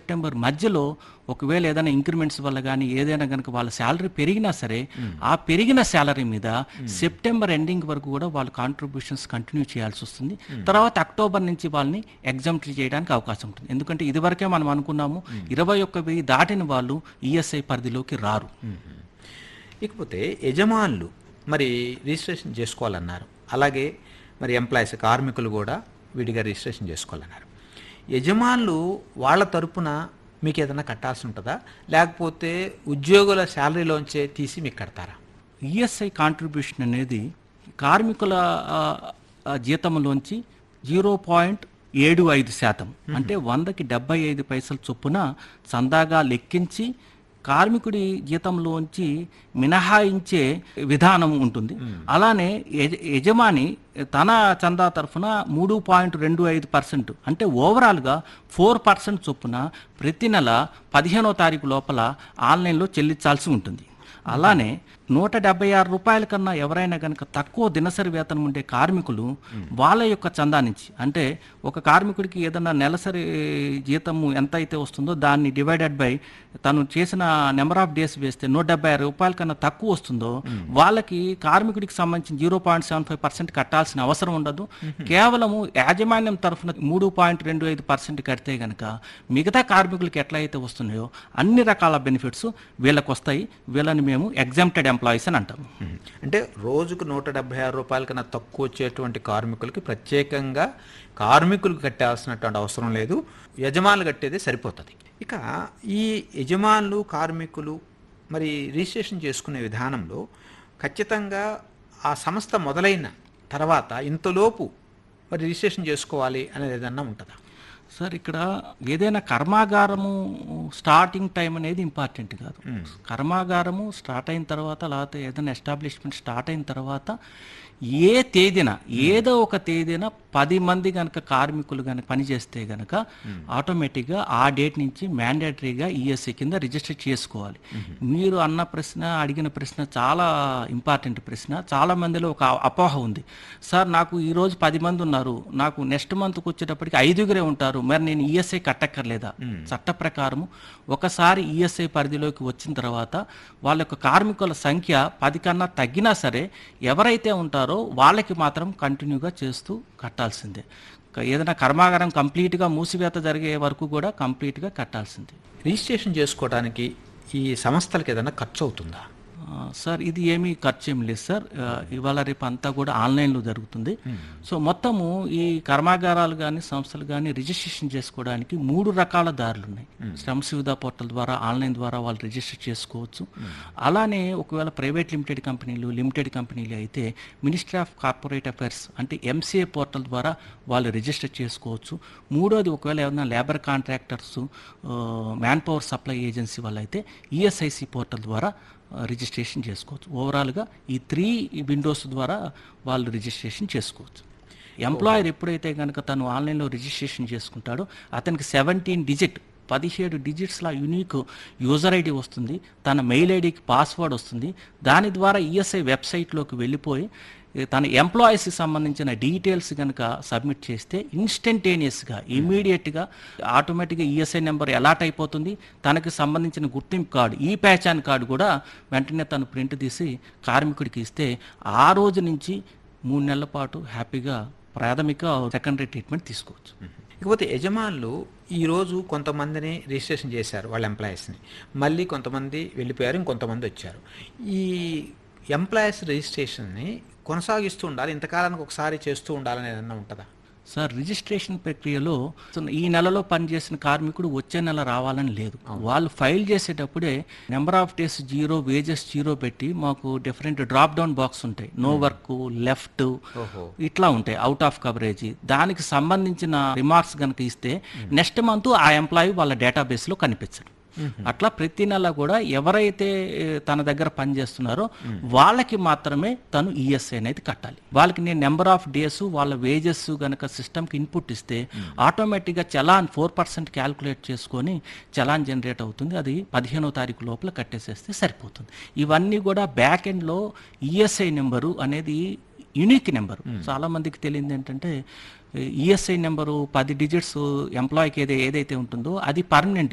September మధ్యలో ఒకవేళ ఏదైనా ఇంక్రిమెంట్స్ వల్ల కానీ ఏదైనా కనుక వాళ్ళ శాలరీ పెరిగినా సరే ఆ పెరిగిన శాలరీ మీద సెప్టెంబర్ ఎండింగ్ వరకు కూడా వాళ్ళు కాంట్రిబ్యూషన్స్ కంటిన్యూ చేయాల్సి వస్తుంది. తర్వాత అక్టోబర్ నుంచి వాళ్ళని ఎగ్జామ్ట్ చేయడానికి అవకాశం ఉంటుంది. ఎందుకంటే ఇదివరకే మనం అనుకున్నాము 21,000 దాటిన వాళ్ళు ఈఎస్ఐ పరిధిలోకి రారు. ఇకపోతే యజమానులు మరి రిజిస్ట్రేషన్ చేసుకోవాలన్నారు, అలాగే మరి ఎంప్లాయీస్ కార్మికులు కూడా విడిగా రిజిస్ట్రేషన్ చేసుకోవాలన్నారు. యజమానులు వాళ్ళ తరపున మీకు ఏదైనా కట్టాల్సి ఉంటుందా, లేకపోతే ఉద్యోగుల శాలరీలోంచే తీసి మీకు కడతారా? ఈఎస్ఐ కాంట్రిబ్యూషన్ అనేది కార్మికుల జీతంలోంచి 0.75% అంటే 100కి 75 పైసలు చొప్పున చందాగా లెక్కించి కార్మికుడి జీతంలోంచి మినహాయించే విధానం ఉంటుంది. అలానే యజమాని తన చందా తరఫున 3.25% అంటే ఓవరాల్గా 4% చొప్పున ప్రతి నెల 15వ తారీఖు లోపల ఆన్లైన్లో చెల్లించాల్సి ఉంటుంది. అలానే 176 రూపాయల కన్నా ఎవరైనా కనుక తక్కువ దినసరి వేతనం ఉండే కార్మికులు వాళ్ళ యొక్క చందా నుంచి, అంటే ఒక కార్మికుడికి ఏదైనా నెలసరి జీతము ఎంత అయితే వస్తుందో దాన్ని డివైడెడ్ బై తను చేసిన నెంబర్ ఆఫ్ డేస్ వేస్తే 176 రూపాయల కన్నా తక్కువ వస్తుందో వాళ్ళకి కార్మికుడికి సంబంధించిన 0.75% కట్టాల్సిన అవసరం ఉండదు. కేవలము యాజమాన్యం తరఫున 3.25% కడితే కనుక మిగతా కార్మికులకి ఎట్లయితే వస్తున్నాయో అన్ని రకాల బెనిఫిట్స్ వీళ్ళకి వస్తాయి. వీళ్ళని మేము ఎగ్జామ్టెడ్ ఎంప్లాయీస్ అని అంటాము. అంటే రోజుకు 176 రూపాయల కన్నా తక్కువ వచ్చేటువంటి కార్మికులకి ప్రత్యేకంగా కార్మికులకు కట్టాల్సినటువంటి అవసరం లేదు, యజమానులు కట్టేదే సరిపోతుంది. ఇక ఈ యజమానులు కార్మికులు మరి రిజిస్ట్రేషన్ చేసుకునే విధానంలో ఖచ్చితంగా ఆ సంస్థ మొదలైన తర్వాత ఇంతలోపు మరి రిజిస్ట్రేషన్ చేసుకోవాలి అనేది ఏదన్నా ఉంటుందా? సార్, ఇక్కడ ఏదైనా కర్మాగారము స్టార్టింగ్ టైం అనేది ఇంపార్టెంట్ కాదు. కర్మాగారము స్టార్ట్ అయిన తర్వాత, లేకపోతే ఏదైనా ఎస్టాబ్లిష్మెంట్ స్టార్ట్ అయిన తర్వాత ఏ తేదీన ఏదో ఒక తేదీన 10 మంది కనుక కార్మికులు కనుక పనిచేస్తే కనుక ఆటోమేటిక్గా ఆ డేట్ నుంచి మ్యాండేటరీగా ఈఎస్ఐ కింద రిజిస్టర్ చేసుకోవాలి. మీరు అడిగిన ప్రశ్న చాలా ఇంపార్టెంట్ ప్రశ్న. చాలా మందిలో ఒక అపోహ ఉంది, సార్ నాకు ఈరోజు 10 మంది ఉన్నారు, నాకు నెక్స్ట్ మంత్కి వచ్చేటప్పటికి 5గురే ఉంటారు, మరి నేను ఈఎస్ఐ కట్టక్కర్లేదా? చట్ట ప్రకారము ఒకసారి ఈఎస్ఐ పరిధిలోకి వచ్చిన తర్వాత వాళ్ళ యొక్క కార్మికుల సంఖ్య 10 కన్నా తగ్గినా సరే ఎవరైతే ఉంటారో వాళ్ళకి మాత్రం కంటిన్యూగా చేస్తూ కట్టాల్సిందే. ఏదైనా కర్మాగారం కంప్లీట్గా మూసివేత జరిగే వరకు కూడా కంప్లీట్గా కట్టాల్సిందే. రిజిస్ట్రేషన్ చేసుకోవడానికి ఈ సంస్థలకు ఏదైనా ఖర్చు అవుతుందా? సార్, ఇది ఏమీ ఖర్చు ఏమి లేదు సార్. ఇవాళ రేపు అంతా కూడా ఆన్లైన్లో జరుగుతుంది. సో మొత్తము ఈ కర్మాగారాలు కానీ సంస్థలు కానీ రిజిస్ట్రేషన్ చేసుకోవడానికి 3 రకాల దారులు ఉన్నాయి. శ్రమ సువిధా పోర్టల్ ద్వారా ఆన్లైన్ ద్వారా వాళ్ళు రిజిస్టర్ చేసుకోవచ్చు. అలానే ఒకవేళ ప్రైవేట్ లిమిటెడ్ కంపెనీలు అయితే మినిస్ట్రీ ఆఫ్ కార్పొరేట్ అఫైర్స్ అంటే ఎంసీఏ పోర్టల్ ద్వారా వాళ్ళు రిజిస్టర్ చేసుకోవచ్చు. మూడోది, ఒకవేళ ఏమైనా labour contractors, man power supply agency వాళ్ళు అయితే ఈఎస్ఐసి పోర్టల్ ద్వారా రిజిస్ట్రేషన్ చేసుకోవచ్చు. ఓవరాల్గా ఈ 3 విండోస్ ద్వారా వాళ్ళు రిజిస్ట్రేషన్ చేసుకోవచ్చు. ఎంప్లాయర్ ఎప్పుడైతే కనుక తను ఆన్లైన్లో రిజిస్ట్రేషన్ చేసుకుంటాడో అతనికి 17 డిజిట్స్ల యూనిక్ యూజర్ ఐడి వస్తుంది, తన మెయిల్ ఐడికి పాస్వర్డ్ వస్తుంది. దాని ద్వారా ఈఎస్ఐ వెబ్సైట్లోకి వెళ్ళిపోయి తన ఎంప్లాయీస్కి సంబంధించిన డీటెయిల్స్ కనుక సబ్మిట్ చేస్తే ఇన్స్టంటేనియస్గా ఇమీడియట్గా ఆటోమేటిక్గా ఈఎస్ఐ నెంబర్ అలాట్ అయిపోతుంది. తనకి సంబంధించిన గుర్తింపు కార్డు, ఈ ప్యాచాన్ కార్డు కూడా వెంటనే తను ప్రింట్ తీసి కార్మికుడికి ఇస్తే ఆ రోజు నుంచి 3 నెలల పాటు హ్యాపీగా ప్రాథమిక సెకండరీ ట్రీట్మెంట్ తీసుకోవచ్చు. ఇకపోతే యజమానులు ఈరోజు కొంతమందిని రిజిస్ట్రేషన్ చేశారు వాళ్ళ ఎంప్లాయీస్ని, మళ్ళీ కొంతమంది వెళ్ళిపోయారు, ఇంకొంతమంది వచ్చారు. ఈ ఎంప్లాయీస్ రిజిస్ట్రేషన్ని కొనసాగిస్తూ ఉండాలి, ఇంతకాలానికి ఒకసారి చేస్తూ ఉండాలని ఏదన్నా ఉంటుందా? సార్, రిజిస్ట్రేషన్ ప్రక్రియలో ఈ నెలలో పనిచేసిన కార్మికుడు వచ్చే నెల రావాలని లేదు. వాళ్ళు ఫైల్ చేసేటప్పుడే నెంబర్ ఆఫ్ డేస్ 0, వేజెస్ 0 పెట్టి మాకు డిఫరెంట్ డ్రాప్ డౌన్ బాక్స్ ఉంటాయి. నో వర్క్, లెఫ్ట్, ఇట్లా ఉంటాయి, అవుట్ ఆఫ్ కవరేజ్. దానికి సంబంధించిన రిమార్క్స్ కనుక ఇస్తే నెక్స్ట్ మంత్ ఆ ఎంప్లాయీ వాళ్ళ డేటాబేస్లో కనిపించరు. అట్లా ప్రతి నెల కూడా ఎవరైతే తన దగ్గర పనిచేస్తున్నారో వాళ్ళకి మాత్రమే తను ఈఎస్ఐ అనేది కట్టాలి. వాళ్ళకి నేను నెంబర్ ఆఫ్ డేస్, వాళ్ళ వేజెస్ కనుక సిస్టమ్కి ఇన్పుట్ ఇస్తే ఆటోమేటిక్గా చలాన్ 4% క్యాల్కులేట్ చేసుకొని చలాన్ జనరేట్ అవుతుంది. అది 15వ తారీఖు లోపల కట్టేసేస్తే సరిపోతుంది. ఇవన్నీ కూడా బ్యాక్ ఎండ్లో ఈఎస్ఐ నెంబరు అనేది యూనిక్ నెంబరు. చాలామందికి తెలియదు ఏంటంటే ఈఎస్ఐ నెంబరు 10 డిజిట్స్ ఎంప్లాయీకి ఏదైతే ఉంటుందో అది పర్మనెంట్.